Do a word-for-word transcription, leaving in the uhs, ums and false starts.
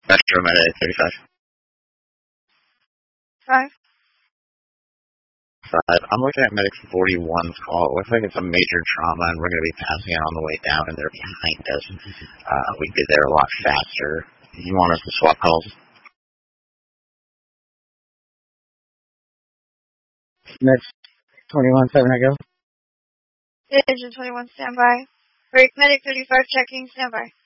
Metro Medic thirty-five. Five. Five. I'm looking at Medic forty-one's call. It looks like it's a major trauma, and we're going to be passing it on the way down, and they're behind us. Uh, we get there a lot faster. You want us to swap calls? Medic twenty-one, seven, I go. Agent twenty-one, standby. Break Medic thirty-five, checking, standby.